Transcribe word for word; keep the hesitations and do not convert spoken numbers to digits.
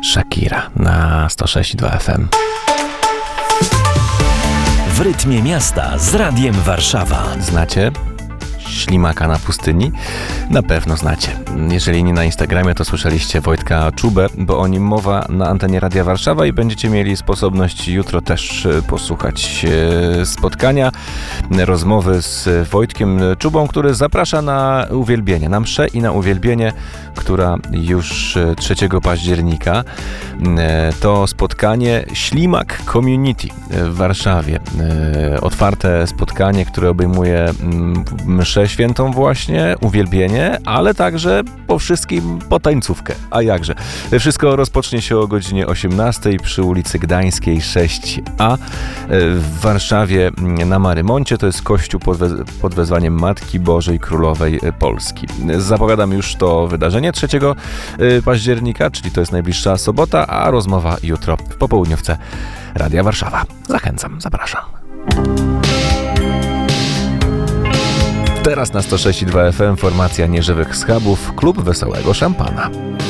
Shakira na sto sześć i dwa F M. W rytmie miasta z Radiem Warszawa. Znacie Ślimaka na pustyni? Na pewno znacie. Jeżeli nie na Instagramie, to słyszeliście Wojtka Czubę, bo o nim mowa na antenie Radia Warszawa i będziecie mieli sposobność jutro też posłuchać spotkania, rozmowy z Wojtkiem Czubą, który zaprasza na uwielbienie, na mszę i na uwielbienie, która już trzeciego października. To spotkanie Ślimak Community w Warszawie. Otwarte spotkanie, które obejmuje mszę świętą właśnie, uwielbienie, ale także po wszystkim potańcówkę. A jakże? Wszystko rozpocznie się o godzinie osiemnastej przy ulicy Gdańskiej sześć A w Warszawie na Marymoncie. To jest kościół pod, we- pod wezwaniem Matki Bożej Królowej Polski. Zapowiadam już to wydarzenie trzeciego października, czyli to jest najbliższa sobota, a rozmowa jutro w popołudniówce Radia Warszawa. Zachęcam, zapraszam. Teraz na sto sześć i dwa F M formacja Nieżywych Schabów, klub Wesołego Szampana.